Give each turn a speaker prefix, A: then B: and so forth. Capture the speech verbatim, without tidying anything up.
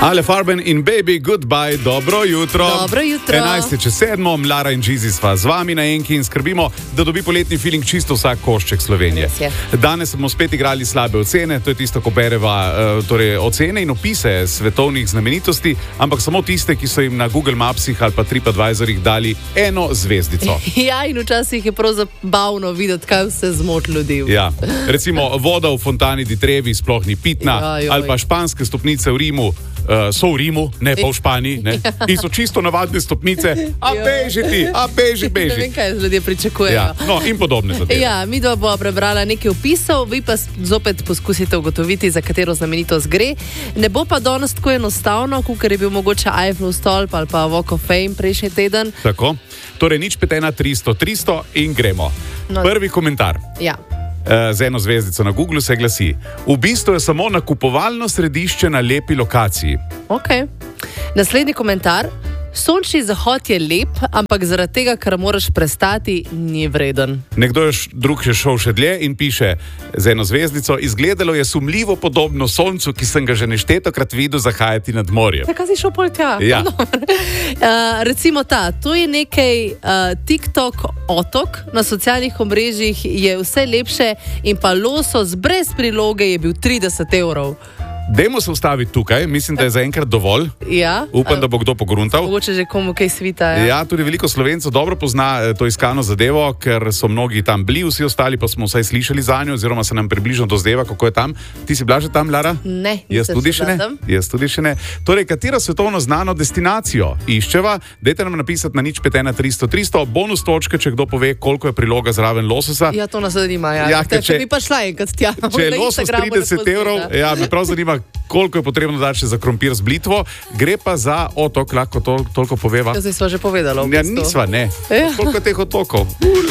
A: Ale Farben in Baby, goodbye, dobro jutro.
B: Dobro jutro.
A: enajst čez sedmo, Lara in Džizi sva z vami na Enki in skrbimo, da dobi poletni feeling čisto vsak košček Slovenije. Danes smo spet igrali slabe ocene, to je tisto, ko bereva uh, torej ocene in opise svetovnih znamenitosti, ampak samo tiste, ki so jim na Google Mapsih ali pa TripAdvisorjih dali eno zvezdico.
B: Ja, in včasih je prav zabavno videti, kaj vse zmot ljudi.
A: Ja. Recimo, voda v fontani di Trevi sploh ni pitna,
B: Jaj, jaj.
A: ali pa španske stopnice v Rimu. Uh, so v Rimu, ne pa v Španiji, ne? In so čisto navadne stopnice, a beži ti, a beži,
B: Ne
A: beži.
B: vem, kaj ljudje pričakujejo.
A: Ja, no, in podobne zadeve.
B: Ja, mi dva bova prebrala nekaj opisov, vi pa zopet poskusite ugotoviti, za katero znamenitost gre. Ne bo pa danes tako enostavno, kot je bil mogoče Eiffelov stolp ali pa Walk of Fame prejšnji teden.
A: Tako, torej nič pet ena tristo tristo in gremo.
B: No.
A: Prvi komentar.
B: Ja.
A: Z eno zvezdico na Google se glasi: v bistvu je samo nakupovalno središče na lepi lokaciji.
B: Ok. Naslednji komentar. Sončni zahod je lep, ampak zaradi tega, ker moraš prestati, ni vreden.
A: Nekdo je š- drug je šel še dlje in piše z eno zvezdico: izgledalo je sumljivo podobno soncu, ki sem ga že neštetokrat videl zahajati nad morjem.
B: Zakaj si šel pol tja?
A: Ja.
B: Uh, recimo ta, to je nekaj uh, TikTok otok, na socialnih omrežjih je vse lepše in pa losos brez priloge je bil trideset evrov.
A: Dajmo se ustaviti tukaj, mislim, da je zaenkrat dovolj.
B: Ja?
A: Upam, da bo kdo pogruntal.
B: Mogoče že komu kaj svita. Ja?
A: Ja, tudi veliko Slovencev dobro pozna eh, to iskano zadevo, ker so mnogi tam bili, vsi ostali pa smo vsaj slišali za njo, oziroma se nam približno dozdeva, kako je tam. Ti si bila že tam, Lara?
B: Ne,
A: Jaz
B: nisem
A: tudi
B: še
A: še ne.
B: bila tam.
A: Jaz tudi še ne. Torej, katero svetovno znano destinacijo iščeva? Dajte nam napisati na nič pet ena tristo tristo, bonus točke, če kdo pove, koliko je priloga zraven lososa.
B: Ja, to nas zanima. Ja.
A: Ja,
B: Te,
A: ker če-
B: če bi pa šla enkrat tja.
A: Če je
B: Na
A: losos
B: Instagramu
A: trideset
B: lepo
A: evrov,
B: zgleda.
A: ja, me prav zanima, koliko je potrebno dati še za krompir z blitvo. Gre pa za otok, lahko tol, toliko poveva.
B: Ja, zdaj sva že povedala. v
A: Ja,
B: bistvu.
A: nisva, ne.
B: Ja.
A: Koliko je teh otokov?